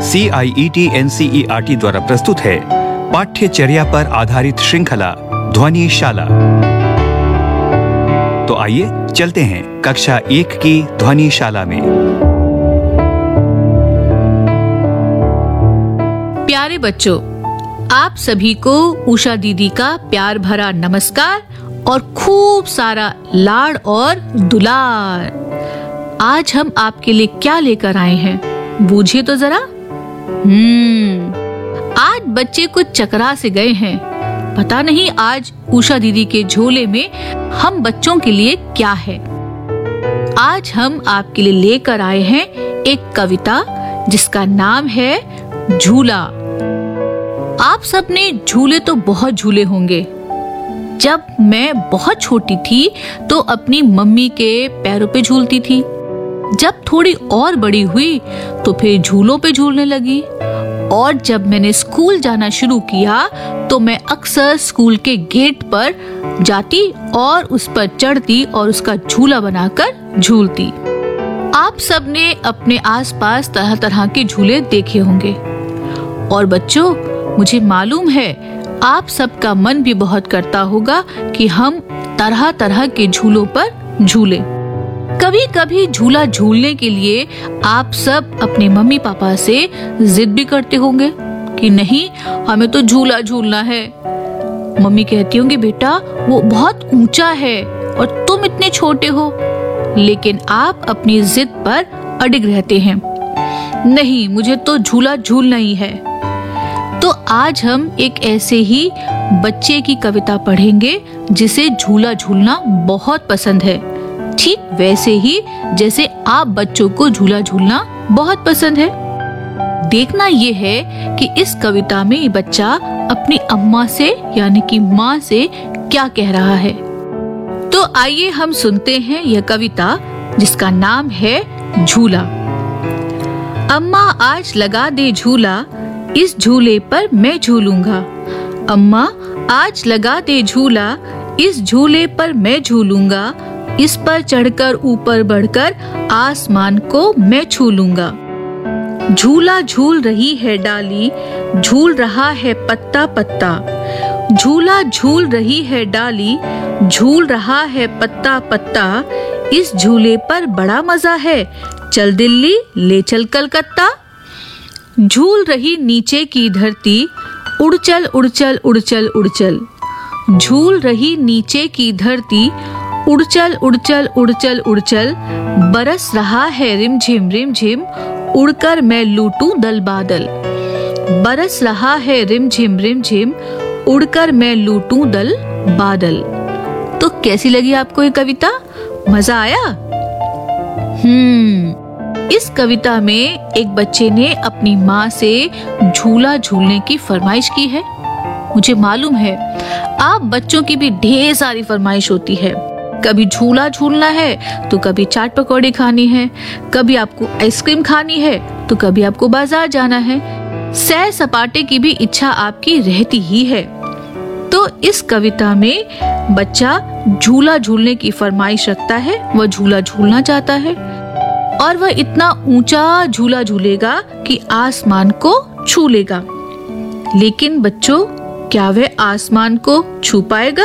CIET NCERT द्वारा प्रस्तुत है पाठ्यचर्या पर आधारित श्रृंखला ध्वनिशाला। तो आइए चलते हैं कक्षा 1 की ध्वनिशाला में। प्यारे बच्चों, आप सभी को उषा दीदी का प्यार भरा नमस्कार और खूब सारा लाड और दुलार। आज हम आपके लिए क्या लेकर आए हैं, बूझिए तो जरा। आज बच्चे कुछ चकरा से गए हैं। पता नहीं आज उषा दीदी के झोले में हम बच्चों के लिए क्या है। आज हम आपके लिए लेकर आए हैं एक कविता जिसका नाम है झूला। आप सबने झूले तो बहुत झूले होंगे। जब मैं बहुत छोटी थी तो अपनी मम्मी के पैरों पे झूलती थी। जब थोड़ी और बड़ी हुई तो फिर झूलों पे झूलने लगी। और जब मैंने स्कूल जाना शुरू किया तो मैं अक्सर स्कूल के गेट पर जाती और उस पर चढ़ती और उसका झूला बनाकर झूलती। आप सबने अपने आसपास तरह तरह के झूले देखे होंगे। और बच्चों, मुझे मालूम है आप सबका मन भी बहुत करता होगा कि हम तरह तरह के झूलों पर झूले। कभी कभी झूला झूलने के लिए आप सब अपने मम्मी पापा से जिद भी करते होंगे कि नहीं, हमें तो झूला झूलना है। मम्मी कहती होंगी, बेटा वो बहुत ऊंचा है और तुम इतने छोटे हो। लेकिन आप अपनी जिद पर अडिग रहते हैं, नहीं मुझे तो झूला झूलना ही है। तो आज हम एक ऐसे ही बच्चे की कविता पढ़ेंगे जिसे झूला झूलना बहुत पसंद है, ठीक वैसे ही जैसे आप बच्चों को झूला झूलना बहुत पसंद है। देखना ये है कि इस कविता में ये बच्चा अपनी अम्मा से यानी कि माँ से क्या कह रहा है। तो आइए हम सुनते हैं यह कविता जिसका नाम है झूला। अम्मा आज लगा दे झूला, इस झूले पर मैं झूलूंगा। अम्मा आज लगा दे झूला, इस झूले पर मैं झूलूंगा। इस पर चढ़कर ऊपर बढ़कर आसमान को मैं छू लूंगा। झूला झूल रही है डाली, झूल रहा है पत्ता पत्ता। झूला झूल रही है डाली, झूल रहा है पत्ता पत्ता। इस झूले पर बड़ा मजा है, चल दिल्ली ले चल कलकत्ता। झूल रही नीचे की धरती, उड़ चल उड़ चल उड़ चल उड़ चल। झूल रही नीचे की धरती, उड़ चल उड़ चल उड़ चल उड़ चल। बरस रहा है रिमझिम रिमझिम, उड़कर मैं लूटूं दल बादल। बरस रहा है रिमझिम रिमझिम, उड़कर मैं लूटूं दल बादल। तो कैसी लगी आपको ये कविता? मजा आया? इस कविता में एक बच्चे ने अपनी माँ से झूला झूलने की फरमाइश की है। मुझे मालूम है आप बच्चों की भी ढेर सारी फरमाइश होती है। कभी झूला झूलना है तो कभी चाट पकौड़े खानी है, कभी आपको आइसक्रीम खानी है तो कभी आपको बाजार जाना है। सैर सपाटे की भी इच्छा आपकी रहती ही है। तो इस कविता में बच्चा झूला झूलने की फरमाइश रखता है, वह झूला झूलना चाहता है और वह इतना ऊंचा झूला झूलेगा कि आसमान को छू लेगा। लेकिन बच्चों, क्या वह आसमान को छू पाएगा?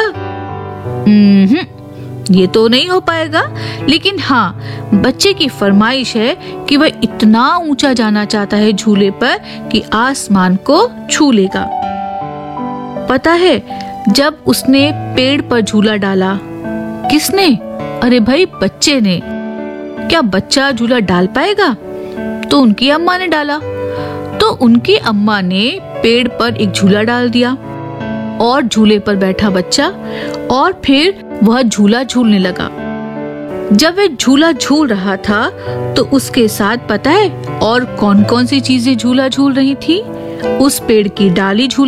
ये तो नहीं हो पाएगा। लेकिन हाँ, बच्चे की फरमाइश है कि वह इतना ऊंचा जाना चाहता है झूले पर कि आसमान को छू लेगा। पता है, जब उसने पेड़ पर झूला डाला, किसने? अरे भाई, बच्चे ने। क्या बच्चा झूला डाल पाएगा? तो उनकी अम्मा ने डाला। तो उनकी अम्मा ने पेड़ पर एक झूला डाल दिया और झूले पर बैठा बच्चा और फिर वह झूला झूलने लगा। जब वह झूला झूल रहा था तो उसके साथ पता है और कौन कौन सी चीजें झूला झूल रही थी? उस पेड़ की डाली झूल